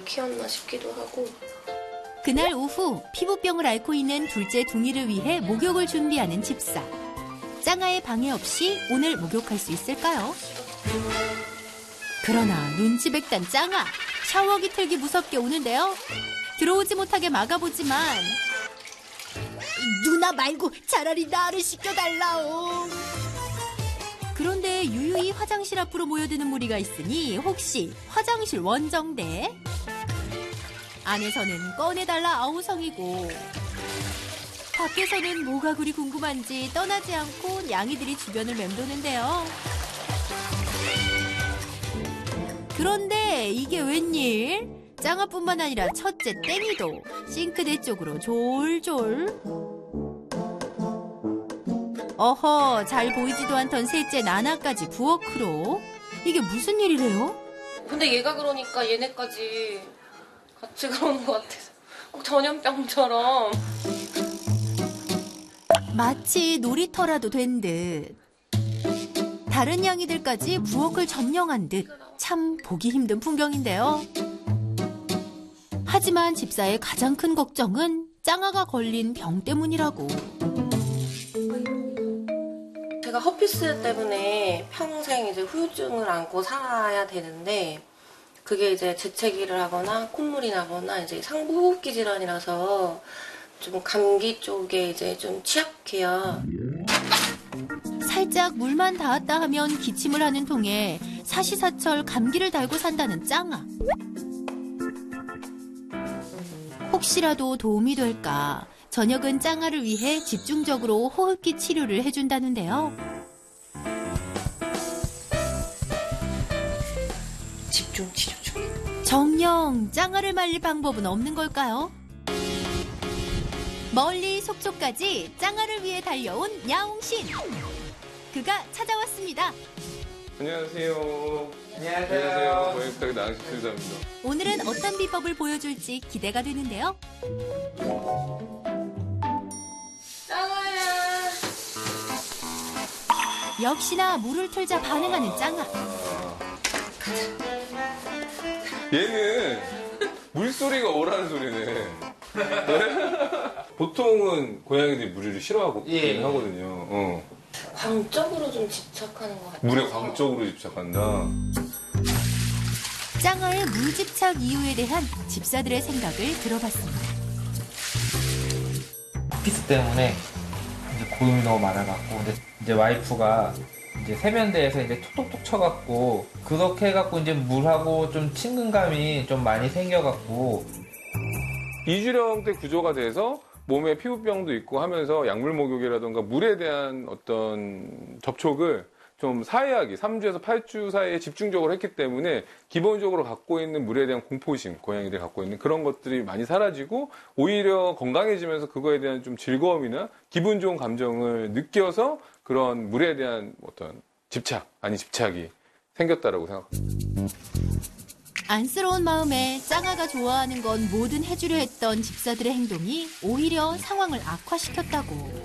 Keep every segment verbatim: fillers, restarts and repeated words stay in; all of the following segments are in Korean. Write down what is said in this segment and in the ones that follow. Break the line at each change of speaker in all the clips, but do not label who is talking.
키웠나 싶기도 하고.
그날 오후 피부병을 앓고 있는 둘째 둥이를 위해 목욕을 준비하는 집사. 짱아의 방해 없이 오늘 목욕할 수 있을까요? 그러나 눈치백단 짱아. 샤워기 틀기 무섭게 오는데요. 들어오지 못하게 막아보지만 누나 말고 차라리 나를 시켜달라오. 그런데 유유히 화장실 앞으로 모여드는 무리가 있으니 혹시 화장실 원정대? 안에서는 꺼내달라 아우성이고 밖에서는 뭐가 그리 궁금한지 떠나지 않고 냥이들이 주변을 맴도는데요. 그런데 이게 웬일? 짱아뿐만 아니라 첫째 땡이도 싱크대 쪽으로 졸졸. 어허, 잘 보이지도 않던 셋째 나나까지 부엌으로. 이게 무슨 일이래요?
근데 얘가 그러니까 얘네까지 같이 그러는 것 같아서 꼭 전염병처럼.
마치 놀이터라도 된 듯. 다른 양이들까지 부엌을 점령한 듯 참 보기 힘든 풍경인데요. 하지만 집사의 가장 큰 걱정은 짱아가 걸린 병 때문이라고.
제가 허피스 때문에 평생 이제 후유증을 안고 살아야 되는데 그게 이제 재채기를 하거나 콧물이 나거나 이제 상부호흡기 질환이라서 좀 감기 쪽에 이제 좀 취약해요.
살짝 물만 닿았다 하면 기침을 하는 통에 사시사철 감기를 달고 산다는 짱아. 혹시라도 도움이 될까 저녁은 짱아를 위해 집중적으로 호흡기 치료를 해준다는데요.
집중 치료 중.
정녕 짱아를 말릴 방법은 없는 걸까요? 멀리 속초까지 짱아를 위해 달려온 야옹신. 그가 찾아왔습니다.
안녕하세요.
안녕하세요.
고객부탁의 나항식 수유자입니다.
오늘은 어떤 비법을 보여줄지 기대가 되는데요.
짱아야.
역시나 물을 틀자 반응하는 짱아.
얘는 물소리가 오라는 소리네. 보통은 고양이들이 물을 싫어하고
예.
하거든요. 어.
광적으로 좀 집착하는 것 같아요.
물에 광적으로 집착한다.
짱아의 물집착 이유에 대한 집사들의 생각을 들어봤습니다.
호피스 때문에 이제 고름이 너무 많아갖고 근데 이제 와이프가 이제 세면대에서 이제 톡톡톡 쳐갖고 그렇게 해갖고 이제 물하고 좀 친근감이 좀 많이 생겨갖고
이주령 때 구조가 돼서 몸에 피부병도 있고 하면서 약물 목욕이라던가 물에 대한 어떤 접촉을 좀 사회하기, 삼 주에서 팔 주 사이에 집중적으로 했기 때문에 기본적으로 갖고 있는 물에 대한 공포심, 고양이들이 갖고 있는 그런 것들이 많이 사라지고 오히려 건강해지면서 그거에 대한 좀 즐거움이나 기분 좋은 감정을 느껴서 그런 물에 대한 어떤 집착, 아니 집착이 생겼다라고 생각합니다.
안쓰러운 마음에 짱아가 좋아하는 건 뭐든 해주려 했던 집사들의 행동이 오히려 상황을 악화시켰다고.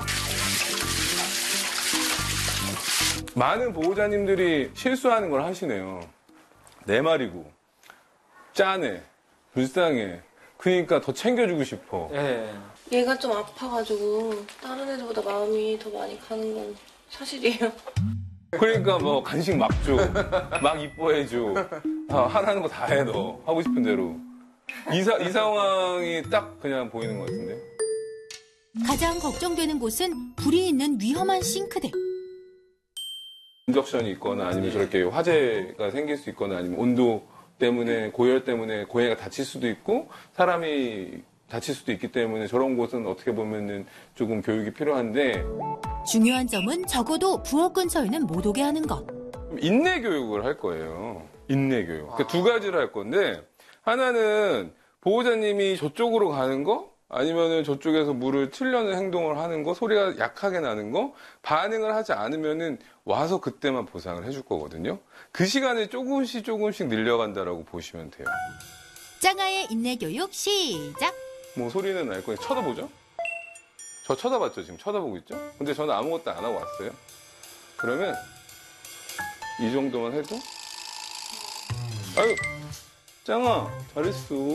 많은 보호자님들이 실수하는 걸 하시네요. 내 말이고, 짠해, 불쌍해. 그러니까 더 챙겨주고 싶어.
예.
얘가 좀 아파가지고 다른 애들보다 마음이 더 많이 가는 건 사실이에요.
그러니까 뭐 간식 막 줘, 막 이뻐해줘. 아, 하라는 거 다 해, 너. 하고 싶은 대로. 이, 사, 이 상황이 딱 그냥 보이는 것 같은데.
가장 걱정되는 곳은 불이 있는 위험한 싱크대.
인덕션이 있거나 아니면 저렇게 화재가 생길 수 있거나 아니면 온도 때문에 고열 때문에 고양이가 다칠 수도 있고 사람이 다칠 수도 있기 때문에 저런 곳은 어떻게 보면은 조금 교육이 필요한데
중요한 점은 적어도 부엌 근처에는 못 오게 하는 것.
인내 교육을 할 거예요. 인내 교육. 그러니까 두 가지를 할 건데 하나는 보호자님이 저쪽으로 가는 거 아니면은 저쪽에서 물을 틀려는 행동을 하는 거, 소리가 약하게 나는 거, 반응을 하지 않으면은 와서 그때만 보상을 해줄 거거든요. 그 시간을 조금씩 조금씩 늘려간다라고 보시면 돼요.
짱아의 인내 교육 시작.
뭐 소리는 날 거예요. 쳐다보죠? 저 쳐다봤죠? 지금 쳐다보고 있죠? 근데 저는 아무것도 안 하고 왔어요. 그러면 이 정도만 해도 아유, 짱아, 잘했어.